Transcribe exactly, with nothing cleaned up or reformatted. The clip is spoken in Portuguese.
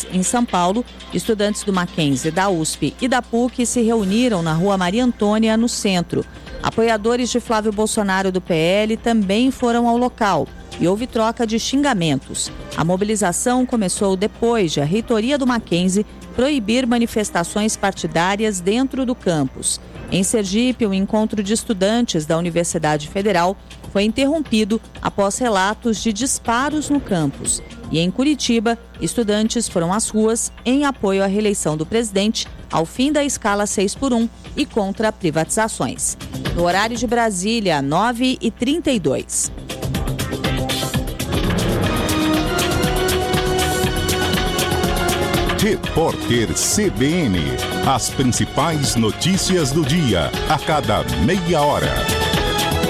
dois, em São Paulo, estudantes do Mackenzie, da U S P e da P U C se reuniram na Rua Maria Antônia, no centro. Apoiadores de Flávio Bolsonaro do P L também foram ao local e houve troca de xingamentos. A mobilização começou depois de a reitoria do Mackenzie proibir manifestações partidárias dentro do campus. Em Sergipe, o encontro de estudantes da Universidade Federal foi interrompido após relatos de disparos no campus. E em Curitiba, estudantes foram às ruas em apoio à reeleição do presidente, ao fim da escala seis por um e contra privatizações. No horário de Brasília, nove e trinta e dois. Repórter C B N. As principais notícias do dia, a cada meia hora.